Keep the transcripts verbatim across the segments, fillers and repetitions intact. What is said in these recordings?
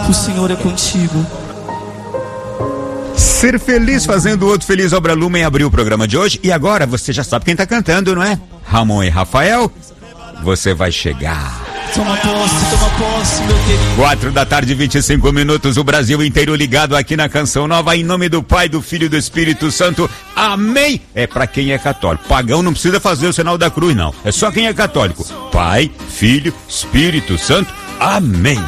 O Senhor é contigo. Ser feliz fazendo o outro feliz, Obra Lumen abriu o programa de hoje. E agora você já sabe quem tá cantando, não é? Ramon e Rafael, você vai chegar. Toma posse, toma posse, meu querido. Quatro da tarde, vinte e cinco minutos, o Brasil inteiro ligado aqui na Canção Nova, em nome do Pai, do Filho e do Espírito Santo. Amém. É pra quem é católico. Pagão não precisa fazer o sinal da cruz, não. É só quem é católico. Pai, Filho, Espírito Santo. Amém.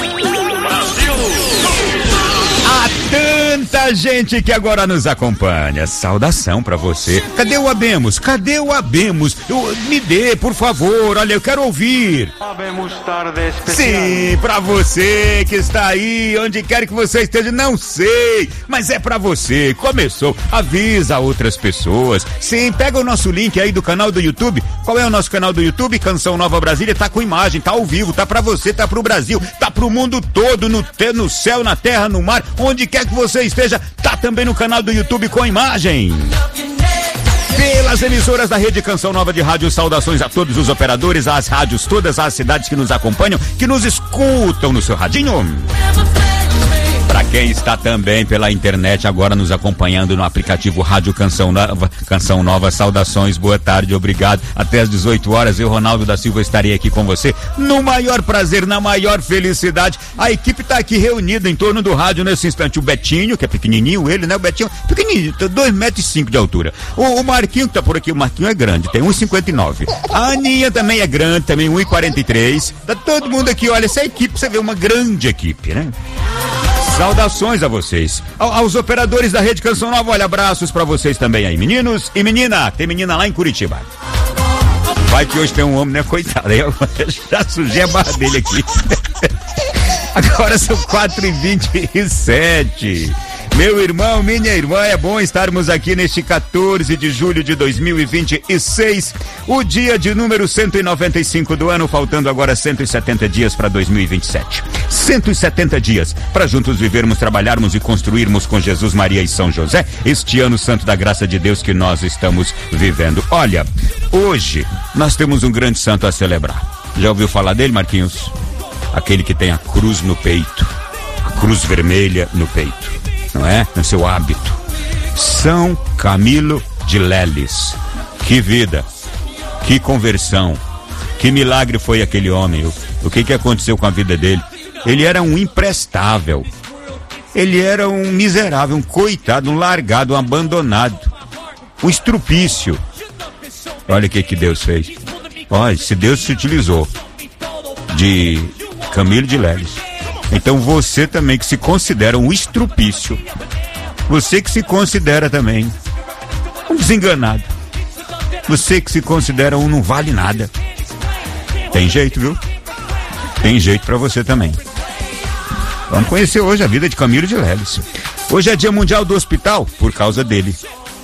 Tanta gente que agora nos acompanha. Saudação pra você. Cadê o Abemos? Cadê o Abemos? Eu, me dê, por favor. Olha, eu quero ouvir. Abemos tarde especial. Sim, pra você que está aí, onde quer que você esteja, não sei, mas é pra você. Começou, avisa outras pessoas. Sim, pega o nosso link aí do canal do YouTube. Qual é o nosso canal do YouTube? Canção Nova Brasília, tá com imagem, tá ao vivo, tá pra você, tá pro Brasil, tá pro mundo todo, no, no céu, na terra, no mar, onde quer que você esteja, tá também no canal do YouTube com imagem. Pelas emissoras da Rede Canção Nova de Rádio, saudações a todos os operadores, às rádios, todas as cidades que nos acompanham, que nos escutam no seu radinho. Para quem está também pela internet agora nos acompanhando no aplicativo Rádio Canção Nova, Canção Nova, saudações, boa tarde, obrigado. Até às dezoito horas, eu, Ronaldo da Silva, estarei aqui com você no maior prazer, na maior felicidade. A equipe está aqui reunida em torno do rádio nesse instante. O Betinho, que é pequenininho, ele, né? O Betinho, pequenininho, dois metros e cinco de altura. O, o Marquinho que tá por aqui, o Marquinho é grande, tem um e cinquenta e nove. A Aninha também é grande, também um e quarenta e três. Tá todo mundo aqui, olha, essa equipe, você vê, uma grande equipe, né? Saudações a vocês, a, aos operadores da Rede Canção Nova, olha, abraços pra vocês também aí, meninos e menina, tem menina lá em Curitiba. Vai que hoje tem um homem, né, coitado, eu já sujei a barra dele aqui. Agora são quatro e vinte e sete. Meu irmão, minha irmã, é bom estarmos aqui neste quatorze de julho de dois mil e vinte e seis, o dia de número cento e noventa e cinco do ano, faltando agora cento e setenta dias para dois mil e vinte e sete. cento e setenta dias para juntos vivermos, trabalharmos e construirmos com Jesus, Maria e São José este ano santo da graça de Deus que nós estamos vivendo. Olha, hoje nós temos um grande santo a celebrar. Já ouviu falar dele, Marquinhos? Aquele que tem a cruz no peito, a cruz vermelha no peito, não é? No seu hábito. São Camilo de Leles. Que vida, que conversão, que milagre foi aquele homem. O, o que que aconteceu com a vida dele? Ele era um imprestável, ele era um miserável, um coitado, um largado, um abandonado, um estrupício. Olha o que que Deus fez. Olha, se Deus se utilizou de Camilo de Leles, então você também que se considera um estrupício, você que se considera também um desenganado, você que se considera um não vale nada, tem jeito, viu? Tem jeito pra você também. Vamos conhecer hoje a vida de Camilo de Leles. Hoje é dia mundial do hospital por causa dele.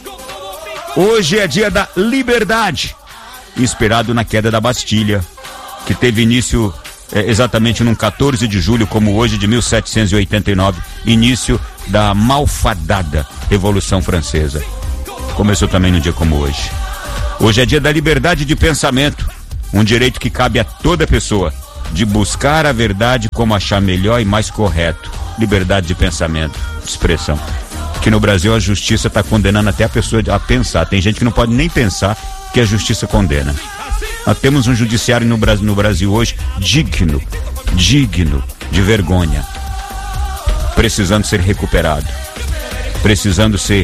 Hoje é dia da liberdade, inspirado na queda da Bastilha, que teve início É, exatamente num quatorze de julho, como hoje, de mil setecentos e oitenta e nove, início da malfadada Revolução Francesa. Começou também num dia como hoje. Hoje é dia da liberdade de pensamento, um direito que cabe a toda pessoa, de buscar a verdade como achar melhor e mais correto. Liberdade de pensamento, de expressão. Que no Brasil a justiça está condenando até a pessoa a pensar. Tem gente que não pode nem pensar que a justiça condena. Nós temos um judiciário no Brasil, no Brasil hoje digno, digno de vergonha, precisando ser recuperado, precisando ser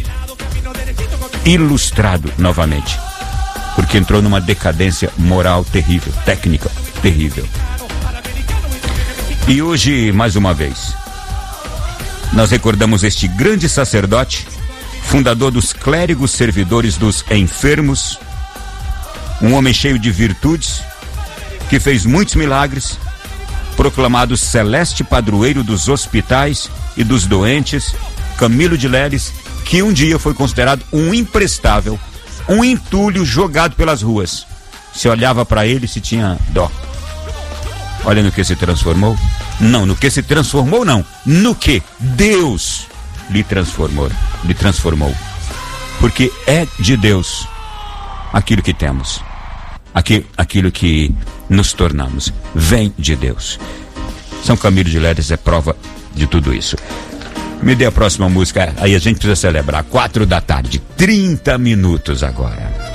ilustrado novamente, porque entrou numa decadência moral terrível, técnica terrível. E hoje, mais uma vez, nós recordamos este grande sacerdote, fundador dos clérigos servidores dos enfermos, um homem cheio de virtudes, que fez muitos milagres, proclamado celeste padroeiro dos hospitais e dos doentes, Camilo de Leles, que um dia foi considerado um imprestável, um entulho jogado pelas ruas. Se olhava para ele, se tinha dó. Olha no que se transformou. Não, no que se transformou não, no que Deus lhe transformou, lhe transformou. Porque é de Deus aquilo que temos, aquilo, aquilo que nos tornamos, vem de Deus. São Camilo de Leles é prova de tudo isso. Me dê a próxima música, aí a gente precisa celebrar. Quatro da tarde, trinta minutos agora.